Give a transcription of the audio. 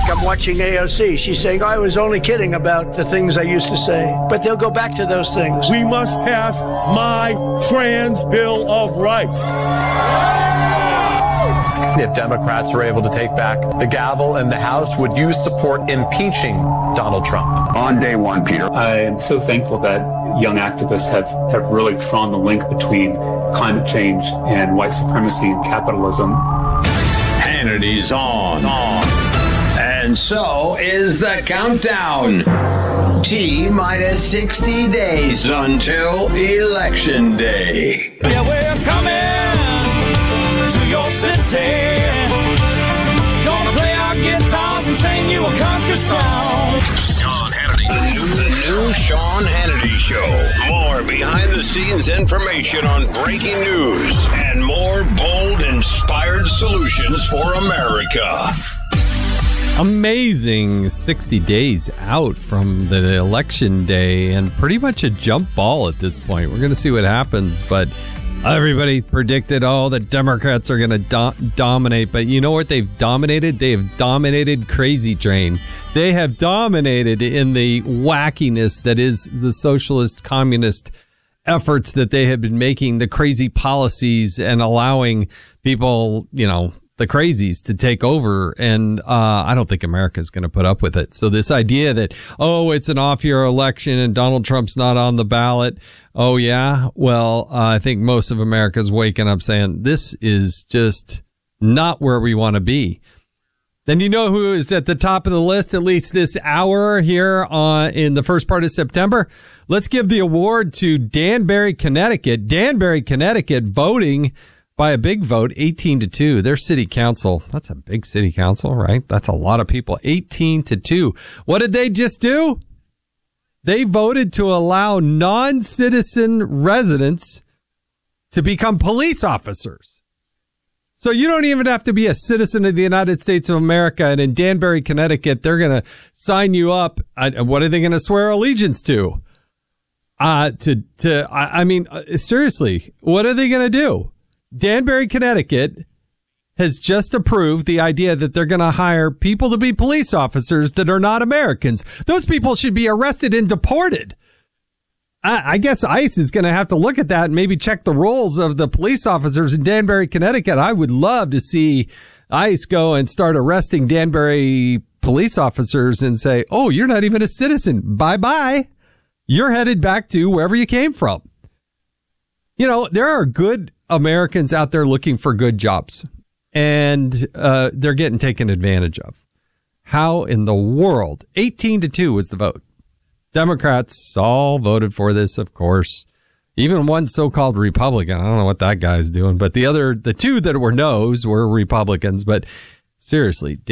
I'm watching AOC. She's saying, I was only kidding about the things I used to say. But they'll go back to those things. We must pass my trans Bill of Rights. If Democrats are able to take back the gavel in the House, would you support impeaching Donald Trump? On day one, Peter. I am so thankful that young activists have really drawn the link between climate change and white supremacy and capitalism. Hannity's on. And so is the countdown. T-minus 60 days until Election Day. Yeah, we're coming to your city. Gonna play our guitars and sing you a country song. Sean Hannity. The new Sean Hannity Show. More behind-the-scenes information on breaking news and more bold, inspired solutions for America. Amazing 60 days out from the election day and pretty much a jump ball at this point. We're going to see what happens, but everybody predicted, the Democrats are going to dominate. But you know what they've dominated? They have dominated Crazy Train. They have dominated in the wackiness that is the socialist communist efforts that they have been making, the crazy policies and allowing people, the crazies to take over. And I don't think America is going to put up with it. So this idea that, it's an off-year election and Donald Trump's not on the ballot. Oh, yeah. Well, I think most of America is waking up saying this is just not where we want to be. Then you know who is at the top of the list, at least this hour here in the first part of September? Let's give the award to Danbury, Connecticut. Danbury, Connecticut voting by a big vote, 18-2. Their city council, that's a big city council, right? That's a lot of people, 18-2. What did they just do? They voted to allow non-citizen residents to become police officers. So you don't even have to be a citizen of the United States of America. And in Danbury, Connecticut, they're going to sign you up. What are they going to swear allegiance to? Seriously, what are they going to do? Danbury, Connecticut has just approved the idea that they're going to hire people to be police officers that are not Americans. Those people should be arrested and deported. I guess ICE is going to have to look at that and maybe check the roles of the police officers in Danbury, Connecticut. I would love to see ICE go and start arresting Danbury police officers and say, you're not even a citizen. Bye-bye. You're headed back to wherever you came from. There are good Americans out there looking for good jobs, and they're getting taken advantage of. How in the world? 18-2 was the vote. Democrats all voted for this, of course. Even one so-called Republican. I don't know what that guy's doing, but the two that were no's were Republicans. But seriously,